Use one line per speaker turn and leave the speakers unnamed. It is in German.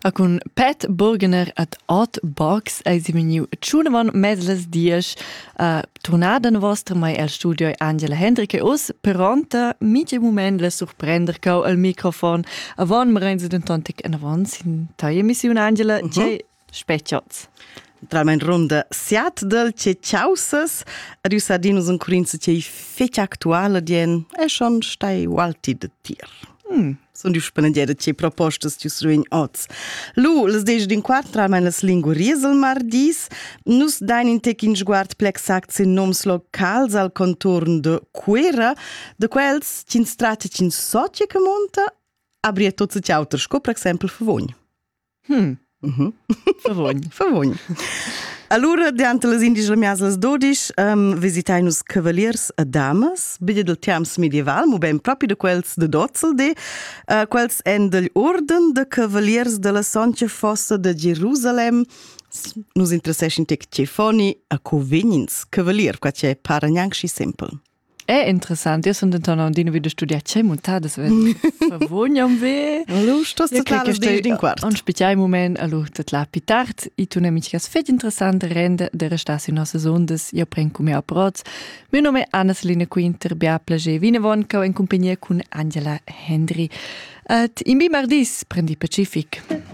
Con Pat Burgener at Hotbox eis vegniu tschunavon meslas dies tornada na vostra mai al studio Angela Hendricke us peronta mitje moment la surprender cau al microfon avon merenze dentontic en avon sin taia mission Angela specchiots.
Tra mein ronda siat del che chausas ad us adinus un curinza che fece actuale dien e schon stai walti de tier. Sono disponibili che propostas ci suin oz. Lu, les dej din quart tra mein las linguries al mardis, nus dain in tec in sguard plexact sin noms locals al contorn de Quera, de quels cin strate cin socie che monta, abria tot se ciauter sco, per exempel, favogn. Favogn. Allora, diante les indis la mias las 12, visitainus cavaliers a damas, biglia del tiams medieval, mo ben proprio de quels de Dotzelde, quels en del orden de cavaliers de la Soncha Fossa de Gerusalem, nus interessessin tec cefoni a convenience cavalier, qua c'è paragnang schi simple.
È interessant, io sono andato a un video studiare c'è montato, vervogliam ve.
Allora, sto stato in quarto.
Un speciale moment, allora, tutto più tardi, e tu nemici che è interessante rende della stassi nostre ondes, io prendo come approz. Mio nome è Anna Selina Quinter, bia plage vinevon, in compagnia con Angela Hendry. In bimardis, prendi Pacific.